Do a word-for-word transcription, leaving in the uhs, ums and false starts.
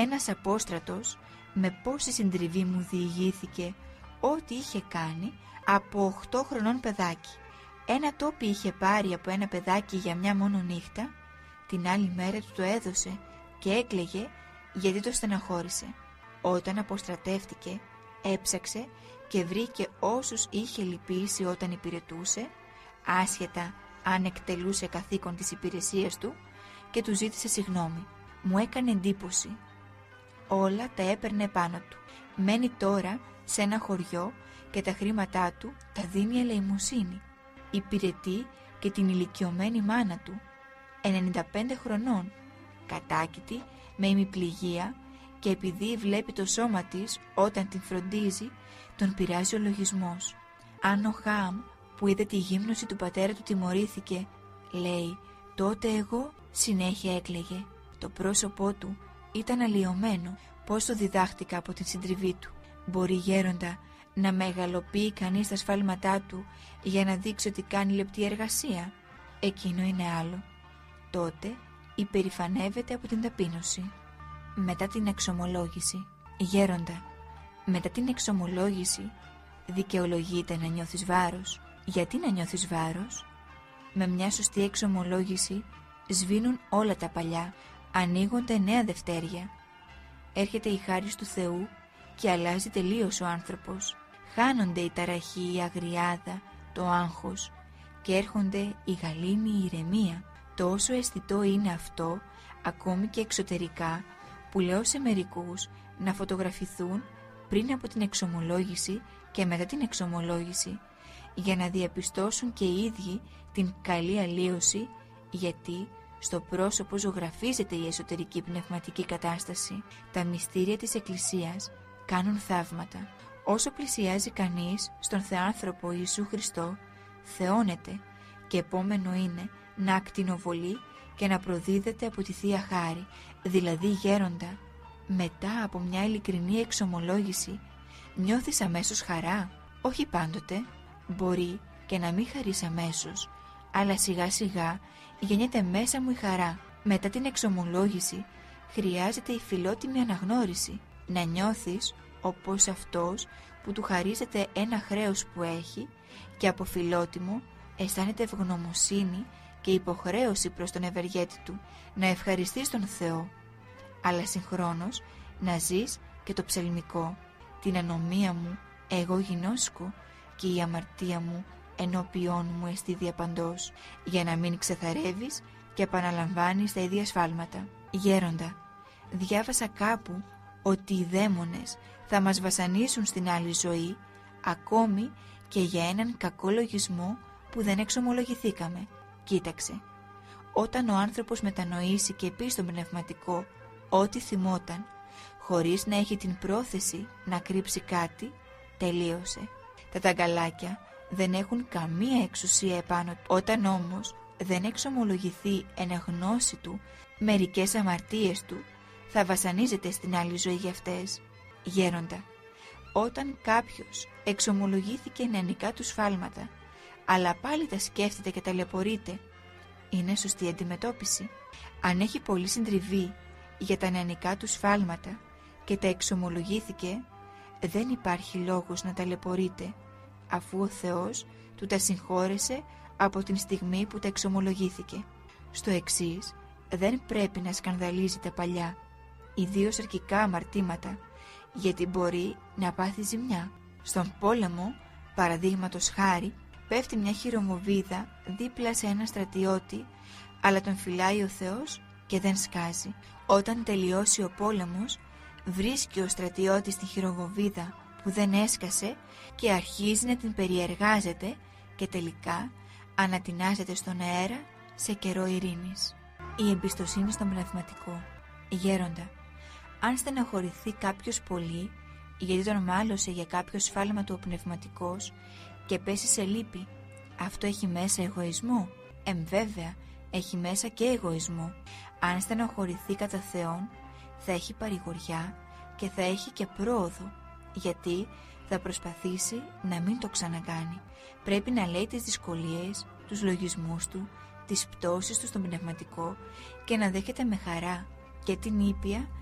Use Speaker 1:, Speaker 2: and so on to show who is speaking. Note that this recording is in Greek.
Speaker 1: Ένας απόστρατος με πόση συντριβή μου διηγήθηκε ό,τι είχε κάνει από οχτώ χρονών παιδάκι. Ένα τόπι είχε πάρει από ένα παιδάκι για μια μόνο νύχτα, την άλλη μέρα του το έδωσε και έκλαιγε γιατί το στεναχώρησε. Όταν αποστρατεύτηκε, έψαξε και βρήκε όσους είχε λυπήσει όταν υπηρετούσε, άσχετα αν εκτελούσε καθήκον της υπηρεσίας του, και του ζήτησε συγγνώμη. Μου έκανε εντύπωση. Όλα τα έπαιρνε πάνω του. Μένει τώρα σε ένα χωριό και τα χρήματά του τα δίνει ελεημοσύνη. Υπηρετεί και την ηλικιωμένη μάνα του, ενενήντα πέντε χρονών, κατάκητη με ημιπληγία, και επειδή βλέπει το σώμα της όταν την φροντίζει, τον πειράζει ο λογισμός. Αν ο Χάμ που είδε τη γύμνωση του πατέρα του τιμωρήθηκε, λέει, τότε εγώ, συνέχεια έκλαιγε. Το πρόσωπό του ήταν αλλοιωμένο. Πώς το διδάχτηκα από την συντριβή του. Μπορεί, γέροντα, να μεγαλοποιεί κανείς τα σφάλματά του για να δείξει ότι κάνει λεπτή εργασία? Εκείνο είναι άλλο. Τότε υπερηφανεύεται από την ταπείνωση. Μετά την εξομολόγηση. Γέροντα, μετά την εξομολόγηση δικαιολογείται να νιώθεις βάρος. Γιατί να νιώθεις βάρος? Με μια σωστή εξομολόγηση σβήνουν όλα τα παλιά, ανοίγονται νέα δευτέρια. Έρχεται η χάρις του Θεού και αλλάζει τελείως ο άνθρωπος. Χάνονται η ταραχή, η αγριάδα, το άγχος και έρχονται η γαλήνη, η ηρεμία. Τόσο αισθητό είναι αυτό, ακόμη και εξωτερικά, που λέω σε μερικούς να φωτογραφηθούν πριν από την εξομολόγηση και μετά την εξομολόγηση, για να διαπιστώσουν και οι ίδιοι την καλή αλλίωση, γιατί στο πρόσωπο ζωγραφίζεται η εσωτερική πνευματική κατάσταση. Τα μυστήρια της Εκκλησίας κάνουν θαύματα. Όσο πλησιάζει κανείς στον Θεάνθρωπο Ιησού Χριστό, θεώνεται, και επόμενο είναι να ακτινοβολεί και να προδίδεται από τη Θεία Χάρη. Δηλαδή, γέροντα, μετά από μια ειλικρινή εξομολόγηση νιώθεις αμέσως χαρά? Όχι πάντοτε. Μπορεί και να μην χαρείς αμέσως, αλλά σιγά σιγά γεννιέται μέσα μου η χαρά. Μετά την εξομολόγηση χρειάζεται η φιλότιμη αναγνώριση. Να νιώθεις όπως αυτός που του χαρίζεται ένα χρέος που έχει και από φιλότιμο αισθάνεται ευγνωμοσύνη και υποχρέωση προς τον ευεργέτη του να ευχαριστείς τον Θεό, αλλά συγχρόνως να ζεις και το ψαλμικό. Την ανομία μου εγώ γινώσκω και η αμαρτία μου ενώπιόν μου εστί διαπαντός, για να μην ξεθαρεύεις και επαναλαμβάνεις τα ίδια σφάλματα. Γέροντα, διάβασα κάπου ότι οι δαίμονες θα μας βασανίσουν στην άλλη ζωή, ακόμη και για έναν κακό λογισμό που δεν εξομολογηθήκαμε. Κοίταξε, όταν ο άνθρωπος μετανοήσει και πει στον πνευματικό ό,τι θυμόταν, χωρίς να έχει την πρόθεση να κρύψει κάτι, τελείωσε. Τα ταγκαλάκια δεν έχουν καμία εξουσία επάνω του. Όταν όμως δεν εξομολογηθεί εν γνώση του μερικές αμαρτίες του, θα βασανίζεται στην άλλη ζωή για αυτές. Γέροντα, όταν κάποιος εξομολογήθηκε νεανικά του σφάλματα, αλλά πάλι τα σκέφτεται και ταλαιπωρείται, είναι σωστή αντιμετώπιση? Αν έχει πολύ συντριβή για τα νεανικά του σφάλματα και τα εξομολογήθηκε, δεν υπάρχει λόγος να ταλαιπωρείται, αφού ο Θεός του τα συγχώρεσε από την στιγμή που τα εξομολογήθηκε. Στο εξής, δεν πρέπει να σκανδαλίζει τα παλιά, ιδίως αρχικά αμαρτήματα, γιατί μπορεί να πάθει ζημιά. Στον πόλεμο, παραδείγματος χάρη, πέφτει μια χειρομοβίδα δίπλα σε ένα στρατιώτη, αλλά τον φυλάει ο Θεός και δεν σκάζει. Όταν τελειώσει ο πόλεμος, βρίσκει ο στρατιώτης τη χειρομοβίδα που δεν έσκασε και αρχίζει να την περιεργάζεται και τελικά ανατινάζεται στον αέρα σε καιρό ειρήνης. Η εμπιστοσύνη στον πνευματικό. Γέροντα, αν στεναχωρηθεί κάποιος πολύ γιατί τον μάλωσε για κάποιο σφάλμα του ο πνευματικός και πέσει σε λύπη, αυτό έχει μέσα εγωισμό? Εμ βέβαια, έχει μέσα και εγωισμό. Αν στεναχωρηθεί κατά Θεόν, θα έχει παρηγοριά και θα έχει και πρόοδο, γιατί θα προσπαθήσει να μην το ξανακάνει. Πρέπει να λέει τις δυσκολίες, τους λογισμούς του, τις πτώσεις του στον πνευματικό και να δέχεται με χαρά και την ήπια